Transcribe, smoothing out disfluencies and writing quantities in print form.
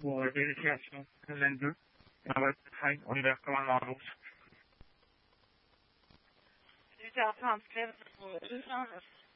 Boa verificação, Kalender, Arbeitszeit und der Anruf. Dieser Transfer ist